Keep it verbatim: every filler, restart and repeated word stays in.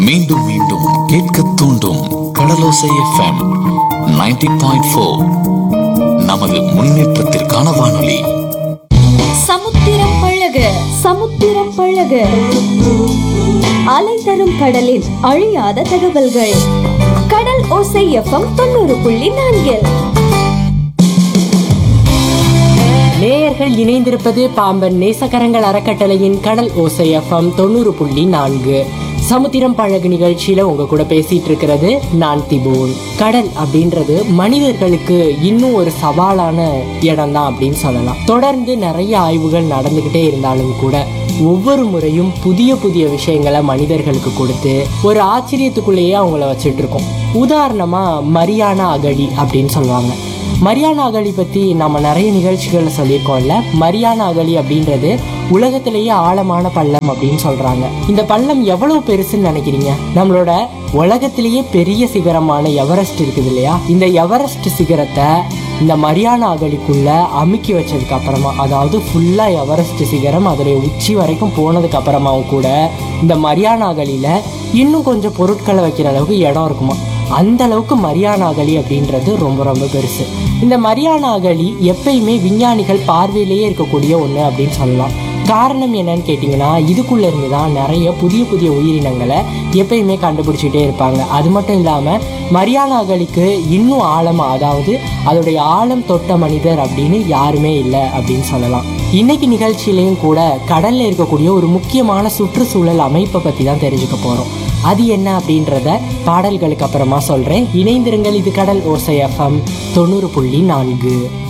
மீண்டும் மீண்டும் கேட்க தூண்டும் கடலோசை எஃப்எம் நைன்டி பாயிண்ட் ஃபோர். நமது முன்னேற்றத்திற்கான வானொலி. சமுத்திரம் பழக சமுத்திரம் பழக அலை தரும் கடலின் அழியாத தகவல்கள். கடல் ஓசை எஃப்எம் தொண்ணூறு புள்ளி நான்கில் நேயர்கள் இணைந்திருப்பது பாம்பன் நேசகரங்கள் அறக்கட்டளையின் கடல் ஓசை எஃப்எம் தொண்ணூறு புள்ளி நான்கு. சமுத்திரம் பழகு நிகழ்ச்சியில உங்க கூட பேசிட்டு இருக்கிறது நான் திபோன். கடல் அப்படின்றது மனிதர்களுக்கு இன்னும் ஒரு சவாலான இடம் தான் அப்படின்னு சொல்லலாம். தொடர்ந்து நிறைய ஆய்வுகள் நடந்துகிட்டே இருந்தாலும் கூட ஒவ்வொரு முறையும் புதிய புதிய விஷயங்களை மனிதர்களுக்கு கொடுத்து ஒரு ஆச்சரியத்துக்குள்ளேயே அவங்கள வச்சுட்டு இருக்கோம். உதாரணமா மரியானா அகழி அப்படின்னு சொல்லுவாங்க. மரியானா அகழி பத்தி நம்ம நிறைய நிகழ்ச்சிகள்ல சொல்லியிருக்கோம்ல. மரியானா அகழி அப்படின்றது உலகத்திலேயே ஆழமான பள்ளம் அப்படின்னு சொல்றாங்க. இந்த பள்ளம் எவ்வளவு பெருசுன்னு நினைக்கிறீங்க? நம்மளோட உலகத்திலேயே பெரிய சிகரமான எவரெஸ்ட் இருக்குது இல்லையா, இந்த எவரெஸ்ட் சிகரத்தை இந்த மரியானா அகழிக்குள்ள அமுக்கி வச்சதுக்கு அப்புறமா, அதாவது ஃபுல்லா எவரெஸ்ட் சிகரம் அதோடைய உச்சி வரைக்கும் போனதுக்கு அப்புறமாவும் கூட இந்த மரியானா அகழியில இன்னும் கொஞ்சம் பொருட்களை வைக்கிற அளவுக்கு இடம் இருக்குமா. அந்த அளவுக்கு மரியானா அகழி அப்படின்றது ரொம்ப ரொம்ப பெருசு. இந்த மரியானா அகழி எப்பயுமே விஞ்ஞானிகள் பார்வையிலேயே இருக்கக்கூடிய ஒன்று அப்படின்னு சொல்லலாம். காரணம் என்னன்னு கேட்டிங்கன்னா, இதுக்குள்ள இருந்து தான் நிறைய புதிய புதிய உயிரினங்களை எப்பயுமே கண்டுபிடிச்சிட்டே இருப்பாங்க. அது மட்டும் இல்லாமல் மரியானா அகழிக்கு இன்னும் ஆழமாக, அதாவது அதோடைய ஆழம் தொட்ட மனிதர் அப்படின்னு யாருமே இல்லை அப்படின்னு சொல்லலாம். இன்னைக்கு நிகழ்ச்சியிலையும் கூட கடல்ல இருக்கக்கூடிய ஒரு முக்கியமான சுற்றுச்சூழல் அமைப்பை பற்றி தான் தெரிஞ்சுக்க போகிறோம். அது என்ன அப்படின்றத பாடல்களுக்கு அப்புறமா சொல்கிறேன். இணைந்திருங்கள். இது கடல் ஓசை எஃப்எம் தொண்ணூறு புள்ளி நான்கு.